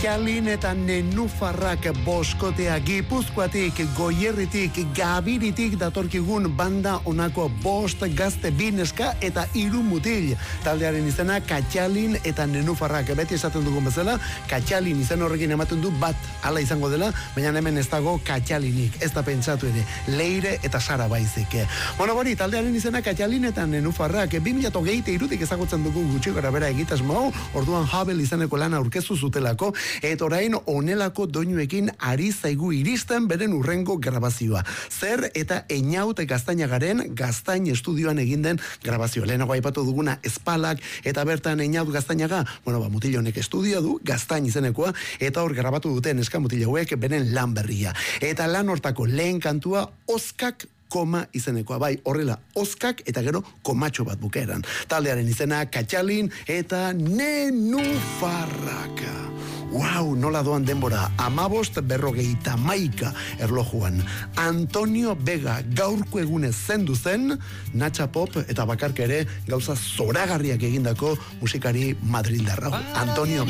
Katxalin eta Nenufarrak boskotea Gipuzkoatik, Goierritik, Gabiritik datorkigun banda honako bost gazte bineska eta 3 mutil. Taldearen izena Katxalin eta Nenufarrak. Beti esaten dugun bezala, Katxalin izen horrekin ematen du bat hala izango dela, baina hemen ez dago Katxalinik, ez da pentsatu ere, Leire eta Sara baizik. Bueno, bori, taldearen izena Katxalin eta Nenufarrak, 2023 ezagutzen dugu gutxi gara bera egitasmo, orduan Habel izeneko lana aurkeztu zutelako, eta orain onelako doinuekin ari zaigu iristen beren urrengo grabazioa. Zer eta Einaut Gaztainagaren Gaztain estudioan egin den grabazioa. Lehenago aipatu duguna Espalak eta bertan Einaut Gaztainaga, bueno, mutil honek estudio du, Gaztain izenekoa, eta hor grabatu duten eska mutil hauek beren lan berria. Eta lan hortako lehen kantua Oskak koma izenekoa, bai, horrela, Oskak eta gero komatxo bat bukeran. Taldearen izena Katxalin eta Nenufarrak. Wow, nola doan denbora, 15:41 erlojuan. Antonio Vega gaurko egunez zendu zen, Natxa Pop eta bakarka ere gauza zoragarriak egindako musikari madrildarra. Antonio